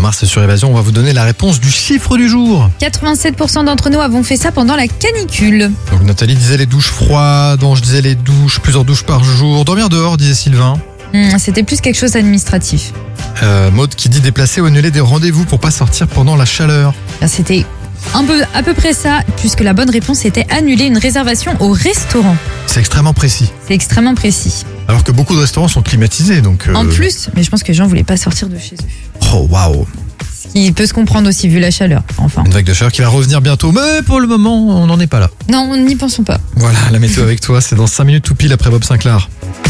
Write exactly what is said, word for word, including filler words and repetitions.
Mars sur Évasion, on va vous donner la réponse du chiffre du jour. quatre-vingt-sept pour cent d'entre nous avons fait ça pendant la canicule. Donc Nathalie disait les douches froides, Ange disait les douches, plusieurs douches par jour. Dormir dehors, disait Sylvain. Hmm, c'était plus quelque chose d'administratif. Euh, Maud qui dit déplacer ou annuler des rendez-vous pour pas sortir pendant la chaleur. Ben, c'était un peu, à peu près ça, puisque la bonne réponse était annuler une réservation au restaurant. C'est extrêmement précis. C'est extrêmement précis. Alors que beaucoup de restaurants sont climatisés, donc... euh, En plus, mais je pense que les gens voulaient pas sortir de chez eux. Oh, waouh. Ce qui peut se comprendre aussi vu la chaleur, enfin. Une vague de chaleur qui va revenir bientôt, mais pour le moment, on n'en est pas là. Non, n'y pensons pas. Voilà, la météo avec toi, c'est dans cinq minutes tout pile après Bob Sinclair.